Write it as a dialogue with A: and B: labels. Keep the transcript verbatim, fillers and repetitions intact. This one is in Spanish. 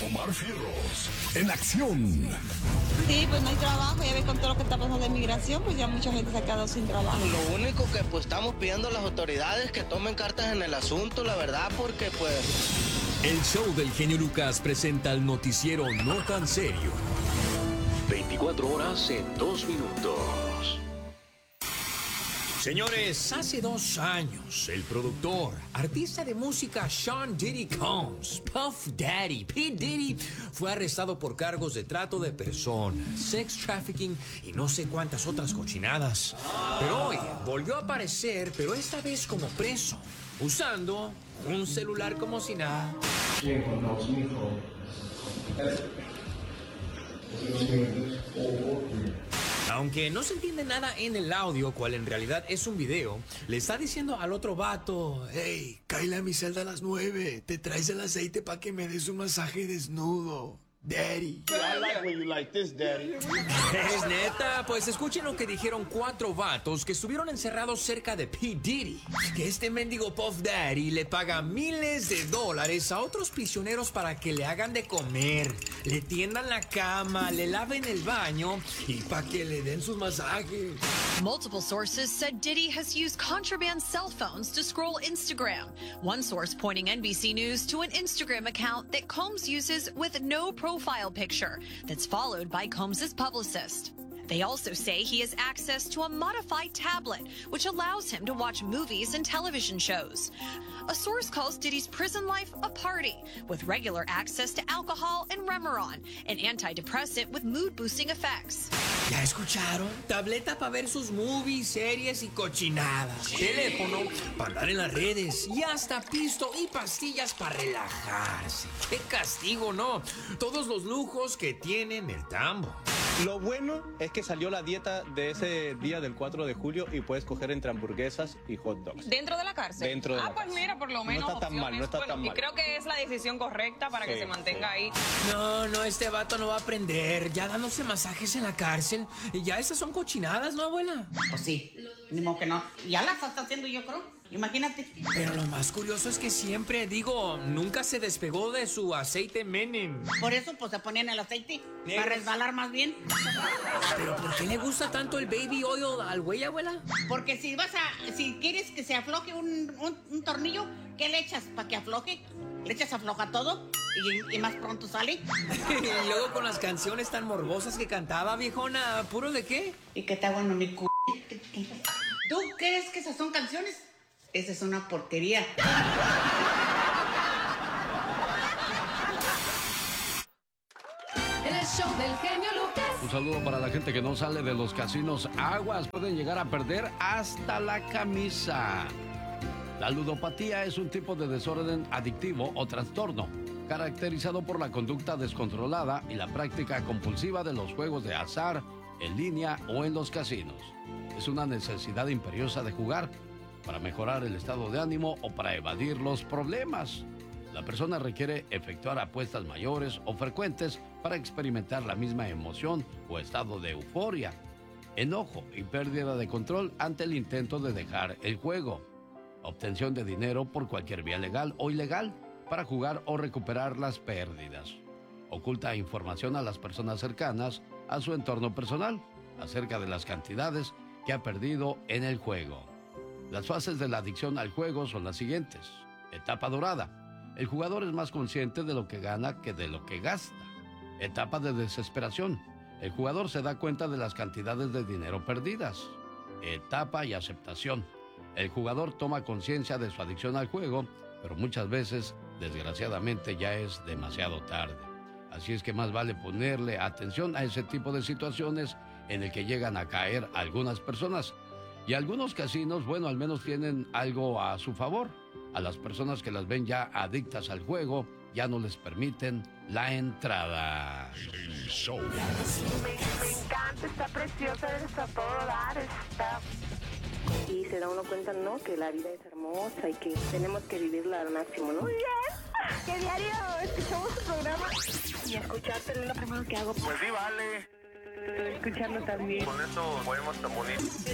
A: Omar Fierros, en acción.
B: Sí, pues no hay trabajo, ya ves con todo lo que está pasando de migración, pues ya mucha gente se ha quedado sin trabajo.
C: Lo único que pues estamos pidiendo a las autoridades que tomen cartas en el asunto, la verdad, porque pues...
D: El show del genio Lucas presenta el noticiero No Tan Serio.
E: veinticuatro horas en dos minutos.
D: Señores, hace dos años, el productor, artista de música Sean Diddy Combs, Puff Daddy, P. Diddy, fue arrestado por cargos de trato de personas, sex trafficking y no sé cuántas otras cochinadas. Pero hoy volvió a aparecer, pero esta vez como preso, usando un celular como si nada. Aunque no se entiende nada en el audio, cual en realidad es un video, le está diciendo al otro vato: hey, cáele a mi celda a las nueve, te traes el aceite para que me des un masaje desnudo, daddy.
F: I like when you like this, daddy.
D: Es neta, pues escuchen lo que dijeron cuatro vatos que estuvieron encerrados cerca de P. Diddy. Que este mendigo Puff Daddy le paga miles de dólares a otros prisioneros para que le hagan de comer, le tiendan la cama, le laven el baño y para que le den sus masajes.
G: Multiple sources said Diddy has used contraband cell phones to scroll Instagram. One source pointing N B C News to an Instagram account that Combs uses with no profile picture that's followed by Combs' publicist. They also say he has access to a modified tablet, which allows him to watch movies and television shows. A source calls Diddy's prison life a party, with regular access to alcohol and Remeron, an antidepressant with mood-boosting effects.
D: ¿Ya escucharon? Tableta para ver sus movies, series y cochinadas. Teléfono para andar en las redes. Y hasta pisto y pastillas para relajarse. ¡Qué castigo, no! Todos los lujos que tienen el tambo.
F: Lo bueno es que salió la dieta de ese día del cuatro de julio y puedes coger entre hamburguesas y hot dogs.
H: ¿Dentro de la cárcel?
F: Dentro de
H: ah,
F: la
H: pues
F: cárcel.
H: mira, por lo menos
F: No está tan
H: opciones.
F: mal, no está
H: bueno,
F: tan
H: y
F: mal.
H: creo que es la decisión correcta para que
F: Sí,
H: se mantenga
F: sí.
H: ahí.
D: No, no, este vato no va a aprender. Ya dándose masajes en la cárcel. Y ya esas son cochinadas, ¿no, abuela?
I: Pues sí, ni modo que no. Ya las está haciendo, yo creo. Imagínate.
D: Pero lo más curioso es que siempre, digo, nunca se despegó de su aceite Menem.
I: Por eso, pues se ponían el aceite. Para resbalar más bien.
D: ¿Pero por qué le gusta tanto el baby oil al güey, abuela?
I: Porque si vas a, si quieres que se afloje un, un, un tornillo, ¿qué le echas para que afloje? Le echas afloja todo y, y más pronto sale.
D: Y luego con las canciones tan morbosas que cantaba, viejona, ¿puro de qué?
I: Y que está bueno mi c... ¿Tú crees que esas son canciones? Esa es una porquería.
J: El show del genio Lucas.
K: Un saludo para la gente que no sale de los casinos. Aguas, pueden llegar a perder hasta la camisa. La ludopatía es un tipo de desorden adictivo o trastorno, caracterizado por la conducta descontrolada y la práctica compulsiva de los juegos de azar, en línea o en los casinos. Es una necesidad imperiosa de jugar para mejorar el estado de ánimo o para evadir los problemas. La persona requiere efectuar apuestas mayores o frecuentes para experimentar la misma emoción o estado de euforia, enojo y pérdida de control ante el intento de dejar el juego. Obtención de dinero por cualquier vía legal o ilegal para jugar o recuperar las pérdidas. Oculta información a las personas cercanas a su entorno personal acerca de las cantidades que ha perdido en el juego. Las fases de la adicción al juego son las siguientes. Etapa dorada. El jugador es más consciente de lo que gana que de lo que gasta. Etapa de desesperación. El jugador se da cuenta de las cantidades de dinero perdidas. Etapa y aceptación. El jugador toma conciencia de su adicción al juego, pero muchas veces, desgraciadamente, ya es demasiado tarde. Así es que más vale ponerle atención a ese tipo de situaciones en el que llegan a caer algunas personas. Y algunos casinos, bueno, al menos tienen algo a su favor. A las personas que las ven ya adictas al juego, ya no les permiten la entrada.
A: El show.
L: Me, me encanta, está preciosa, está a todo dar, está... Y se da uno cuenta, ¿no?, que la vida es hermosa y que tenemos que vivirla al máximo, ¿no? Muy bien, que diario escuchamos su programa y escucharte es lo primero que hago.
M: Pues sí, vale.
L: Escucharlo también.
M: Con eso podemos tan bonito.